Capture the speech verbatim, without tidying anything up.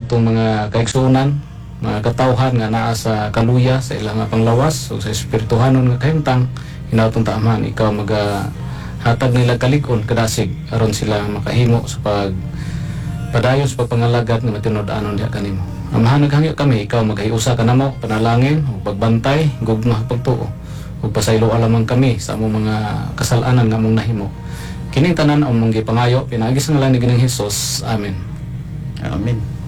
atong mga kaigsunan, mga katawhan nga naa sa kaluya sa ilang nga panglawas o sa espirituhanon nga kahimtang hinautong taaman ikaw maga hatag nila kalikon kadasig aron sila makahimo sa pag padayon sa pagpangalagat nga matinud-anon diha kanimo. Amahan naghangyo kami ikaw maghiusa ka namo panalangin ug pagbantay gugma pagtuo ug pasaylo alamang kami sa among mga kasalanan nga among nahimo. Kining tanan among gipangayo pinaagi sa ngalan ni Ginoong Hesus. Amen. Amen.